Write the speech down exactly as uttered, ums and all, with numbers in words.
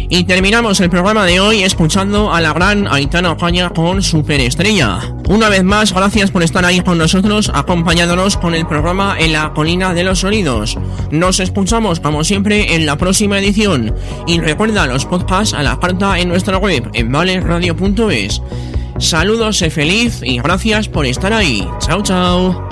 Y terminamos el programa de hoy escuchando a la gran Aitana Ocaña con Superestrella. Una vez más, gracias por estar ahí con nosotros, acompañándonos con el programa En la Colina de los Sonidos. Nos escuchamos como siempre en la próxima edición. Y recuerda los podcasts a la carta en nuestra web en vale radio punto es. Saludos, sé feliz y gracias por estar ahí. Chao, chao.